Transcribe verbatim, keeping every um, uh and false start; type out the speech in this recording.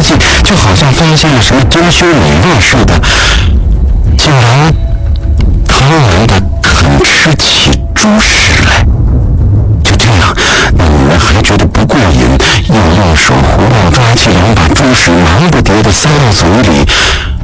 气，就好像发现了什么珍馐美味似的，竟然贪婪地啃吃起猪食来。就这样，那女人还觉得不过瘾，又用手胡乱抓起两把猪食，忙不迭地塞到嘴里。